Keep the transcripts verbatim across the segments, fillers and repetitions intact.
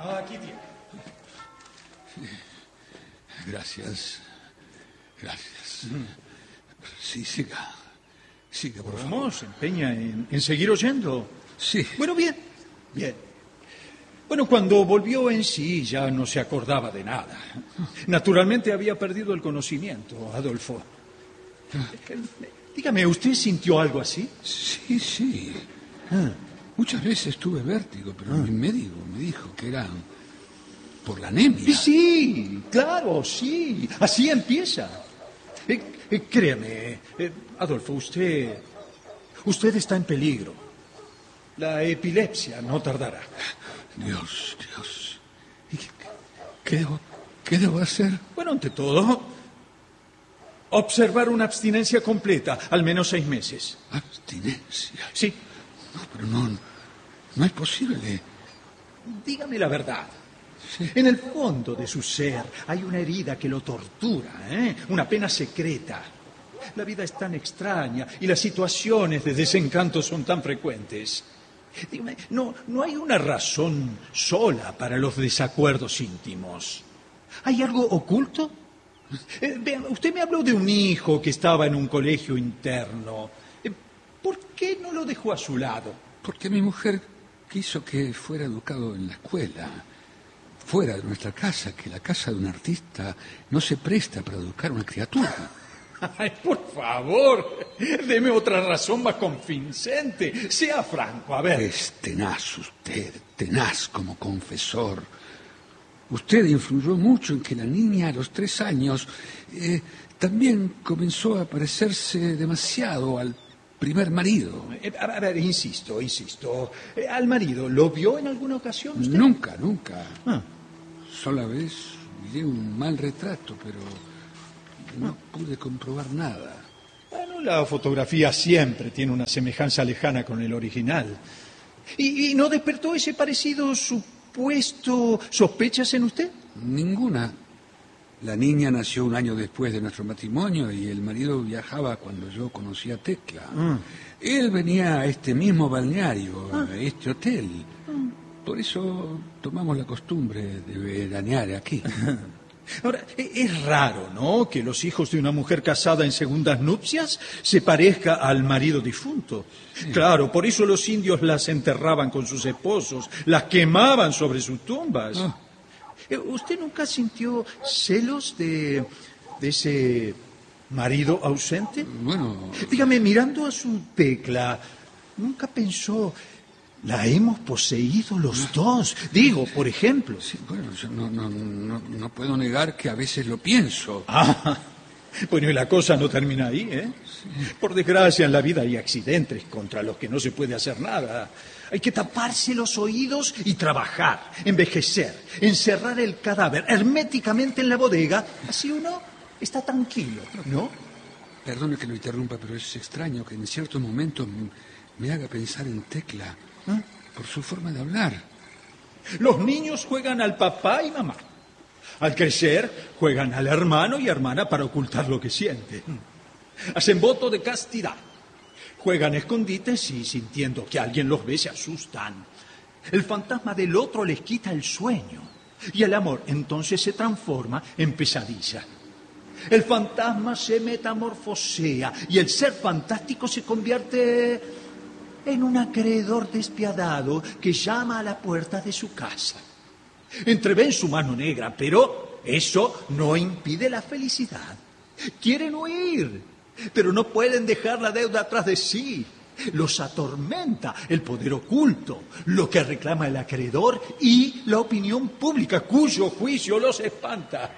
Aquí tiene. Gracias. Gracias. Mm. Sí, siga. Siga, por favor. ¿Cómo? ¿Se empeña en, en seguir oyendo? Sí. Bueno, bien. Bien. Bueno, cuando volvió en sí ya no se acordaba de nada. Naturalmente había perdido el conocimiento, Adolfo. Dígame, ¿usted sintió algo así? Sí, sí. Ah. Muchas veces tuve vértigo, pero ah. mi médico me dijo que era por la anemia. Sí, claro, sí. Así empieza. Eh, eh, créame, eh, Adolfo, usted... Usted está en peligro. La epilepsia no tardará. Dios, Dios. ¿Y qué, qué, debo, qué debo hacer? Bueno, ante todo, observar una abstinencia completa, al menos seis meses. ¿Abstinencia? Sí. No, pero no, no es posible. Dígame la verdad. Sí. En el fondo de su ser hay una herida que lo tortura, ¿eh? Una pena secreta. La vida es tan extraña y las situaciones de desencanto son tan frecuentes. Dígame, no, no hay una razón sola para los desacuerdos íntimos. ¿Hay algo oculto? Eh, vean, usted me habló de un hijo que estaba en un colegio interno. Eh, ¿Por qué no lo dejó a su lado? Porque mi mujer quiso que fuera educado en la escuela, fuera de nuestra casa, que la casa de un artista no se presta para educar a una criatura. Ay, por favor, deme otra razón más convincente. Sea franco, a ver. Es tenaz usted, tenaz como confesor. Usted influyó mucho en que la niña a los tres años eh, también comenzó a parecerse demasiado al primer marido. Eh, a ver, insisto, insisto. Eh, ¿Al marido lo vio en alguna ocasión usted? Nunca, nunca. Ah. Sola vez miré un mal retrato, pero no pude comprobar nada. Bueno, la fotografía siempre tiene una semejanza lejana con el original. ¿Y, y no despertó ese parecido supuesto sospechas en usted? Ninguna. La niña nació un año después de nuestro matrimonio y el marido viajaba cuando yo conocí a Tecla. Ah. Él venía a este mismo balneario, ah. a este hotel. Ah. Por eso tomamos la costumbre de veranear aquí. Ahora, es raro, ¿no?, que los hijos de una mujer casada en segundas nupcias se parezca al marido difunto. Sí. Claro, por eso los indios las enterraban con sus esposos, las quemaban sobre sus tumbas. Oh. ¿Usted nunca sintió celos de, de ese marido ausente? Bueno... Dígame, mirando a su Tecla, ¿nunca pensó... La hemos poseído los no. dos? Digo, por ejemplo. Sí, bueno, yo no, no, no, no puedo negar que a veces lo pienso. Ah, bueno, y la cosa no termina ahí, ¿eh? Sí. Por desgracia, en la vida hay accidentes contra los que no se puede hacer nada. Hay que taparse los oídos y trabajar, envejecer, encerrar el cadáver herméticamente en la bodega. Así uno está tranquilo, ¿no? Perdone que lo interrumpa, pero es extraño que en ciertos momentos me haga pensar en Tecla. ¿Eh? Por su forma de hablar. Los niños juegan al papá y mamá. Al crecer, juegan al hermano y hermana para ocultar lo que sienten. Hacen voto de castidad. Juegan escondites y, sintiendo que alguien los ve, se asustan. El fantasma del otro les quita el sueño. Y el amor entonces se transforma en pesadilla. El fantasma se metamorfosea y el ser fantástico se convierte... en un acreedor despiadado que llama a la puerta de su casa. Entreven su mano negra, pero eso no impide la felicidad. Quieren huir, pero no pueden dejar la deuda atrás de sí. Los atormenta el poder oculto, lo que reclama el acreedor y la opinión pública, cuyo juicio los espanta.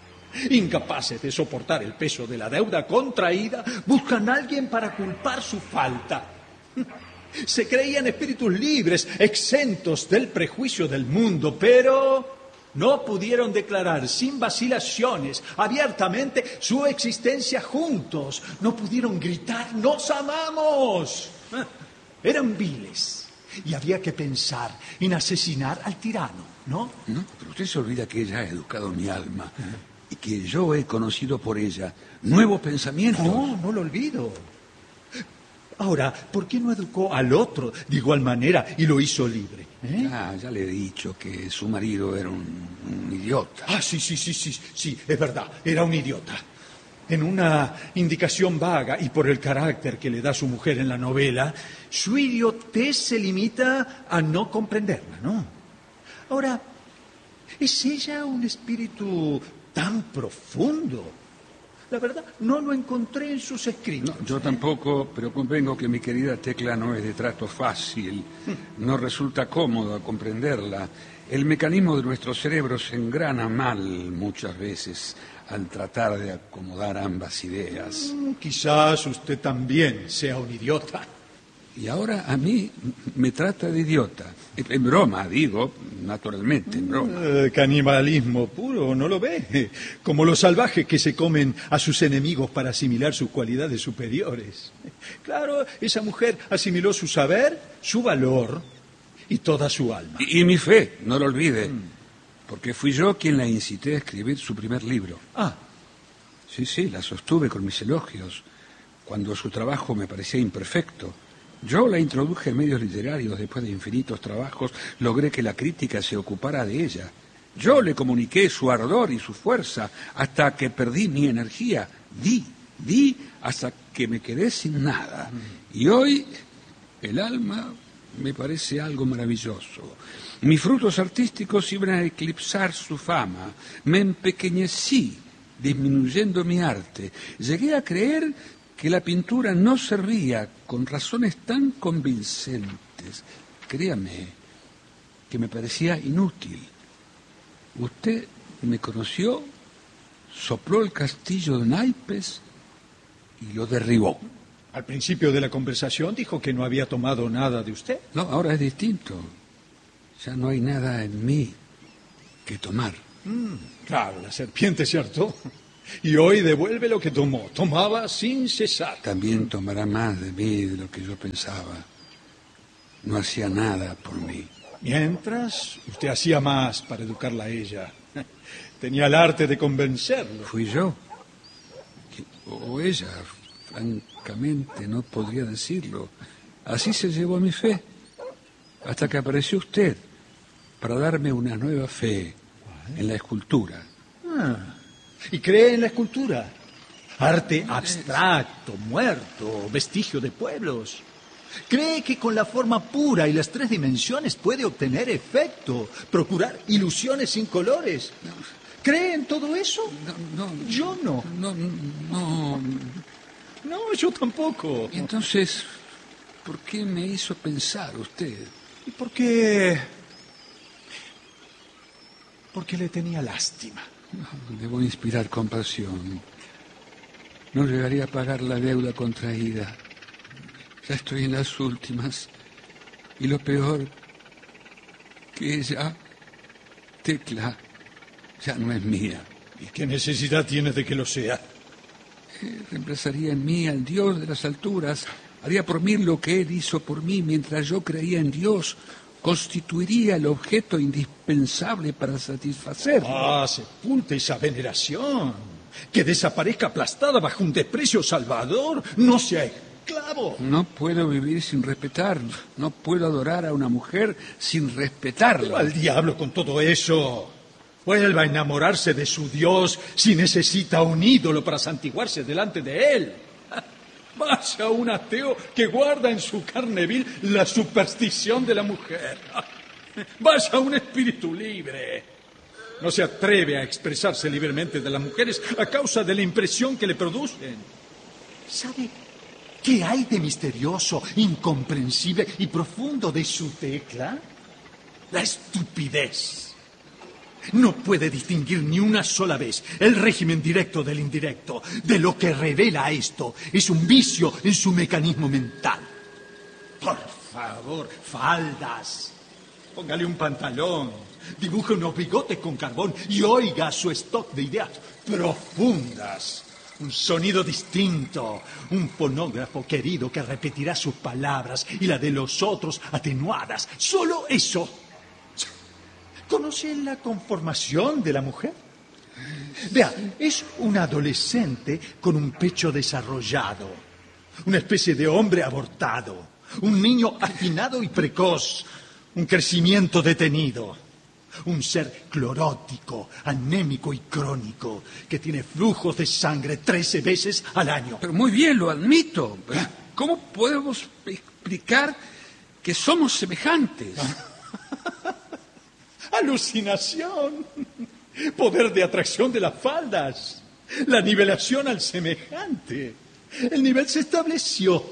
Incapaces de soportar el peso de la deuda contraída, buscan a alguien para culpar su falta. Se creían espíritus libres, exentos del prejuicio del mundo, pero no pudieron declarar sin vacilaciones abiertamente su existencia juntos. No pudieron gritar, ¡nos amamos! Eran viles y había que pensar en asesinar al tirano, ¿no? No, pero usted se olvida que ella ha educado mi alma y que yo he conocido por ella nuevos pensamientos. No, no lo olvido. Ahora, ¿por qué no educó al otro de igual manera y lo hizo libre? ¿Eh? Ah, ya le he dicho que su marido era un, un idiota. Ah, sí, sí, sí, sí, sí, es verdad, era un idiota. En una indicación vaga y por el carácter que le da su mujer en la novela, su idiotez se limita a no comprenderla, ¿no? Ahora, ¿es ella un espíritu tan profundo? La verdad, no lo encontré en sus escritos. No, yo tampoco, pero convengo que mi querida Tecla no es de trato fácil. No resulta cómodo comprenderla. El mecanismo de nuestro cerebro se engrana mal muchas veces al tratar de acomodar ambas ideas. Mm, quizás usted también sea un idiota. Y ahora a mí me trata de idiota. En broma, digo, naturalmente, en broma. Eh, canibalismo puro, ¿no lo ve? Como los salvajes que se comen a sus enemigos para asimilar sus cualidades superiores. Claro, esa mujer asimiló su saber, su valor y toda su alma. Y, y mi fe, no lo olvide, mm. porque fui yo quien la incité a escribir su primer libro. Ah. Sí, sí, la sostuve con mis elogios, cuando su trabajo me parecía imperfecto. Yo la introduje en medios literarios, después de infinitos trabajos, logré que la crítica se ocupara de ella. Yo le comuniqué su ardor y su fuerza hasta que perdí mi energía. Di, di, hasta que me quedé sin nada. Y hoy el alma me parece algo maravilloso. Mis frutos artísticos iban a eclipsar su fama. Me empequeñecí, disminuyendo mi arte. Llegué a creer que la pintura no servía con razones tan convincentes. Créame, que me parecía inútil. Usted me conoció, sopló el castillo de naipes y lo derribó. Al principio de la conversación dijo que no había tomado nada de usted. No, ahora es distinto. Ya no hay nada en mí que tomar. Mm, claro, la serpiente se hartó. Y hoy devuelve lo que tomó. Tomaba sin cesar. También tomará más de mí de lo que yo pensaba. No hacía nada por mí. Mientras, usted hacía más para educarla a ella. Tenía el arte de convencerlo. ¿Fui yo? O ella, francamente, no podría decirlo. Así se llevó mi fe. Hasta que apareció usted para darme una nueva fe en la escultura. Ah. ¿Y cree en la escultura? Arte abstracto, muerto, vestigio de pueblos. ¿Cree que con la forma pura y las tres dimensiones puede obtener efecto, procurar ilusiones sin colores? ¿Cree en todo eso? No, no. Yo no. No, no. No, yo tampoco. ¿Y entonces, por qué me hizo pensar usted? ¿Y por qué? Porque le tenía lástima. Debo inspirar compasión. No llegaría a pagar la deuda contraída. Ya estoy en las últimas. Y lo peor, que ella, Tecla, ya no es mía. ¿Y qué necesidad tienes de que lo sea? Eh, reemplazaría en mí al Dios de las alturas. Haría por mí lo que Él hizo por mí mientras yo creía en Dios. Constituiría el objeto indispensable para satisfacerlo. Ah, sepulte esa veneración. Que desaparezca aplastada bajo un desprecio salvador. No sea esclavo. No puedo vivir sin respetar. No puedo adorar a una mujer sin respetarla. Pero al diablo con todo eso. Vuelva a enamorarse de su Dios si necesita un ídolo para santiguarse delante de él. Vaya un ateo que guarda en su carne vil la superstición de la mujer. Vaya un espíritu libre. No se atreve a expresarse libremente de las mujeres a causa de la impresión que le producen. ¿Sabe qué hay de misterioso, incomprensible y profundo de su Tecla? La estupidez. No puede distinguir ni una sola vez el régimen directo del indirecto. De lo que revela esto es un vicio en su mecanismo mental. Por favor, faldas. Póngale un pantalón, dibuje unos bigotes con carbón y oiga su stock de ideas profundas. Un sonido distinto, un fonógrafo querido que repetirá sus palabras y la de los otros atenuadas. Solo eso. ¿Conoce la conformación de la mujer? Vea, es un adolescente con un pecho desarrollado, Una especie de hombre abortado. Un niño afinado y precoz. Un crecimiento detenido. Un ser clorótico, anémico y crónico, que tiene flujos de sangre trece veces al año. Pero muy bien, lo admito. ¿Cómo podemos explicar que somos semejantes? Alucinación. Poder de atracción de las faldas. La nivelación al semejante. El nivel se estableció.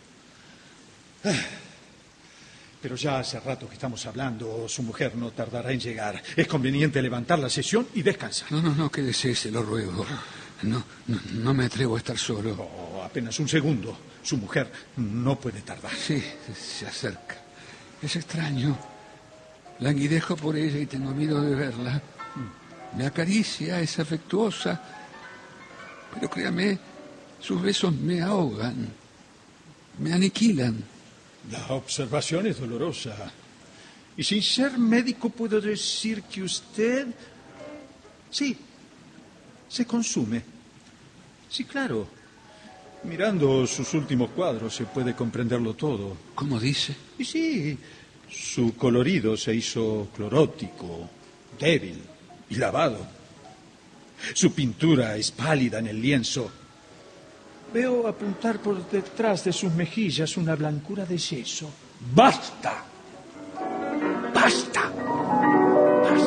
Pero ya hace rato que estamos hablando, su mujer no tardará en llegar. Es conveniente levantar la sesión y descansar. No, no, no, quédese, se lo ruego. No, no, no me atrevo a estar solo. Oh, apenas un segundo. Su mujer no puede tardar. Sí, se acerca. Es extraño. Languidejo por ella y tengo miedo de verla. Me acaricia, es afectuosa. Pero créame, sus besos me ahogan. Me aniquilan. La observación es dolorosa. Y sin ser médico puedo decir que usted... Sí, se consume. Sí, claro. Mirando sus últimos cuadros se puede comprenderlo todo. ¿Cómo dice? Y sí, su colorido se hizo clorótico, débil y lavado. Su pintura es pálida en el lienzo. Veo apuntar por detrás de sus mejillas una blancura de yeso. ¡Basta!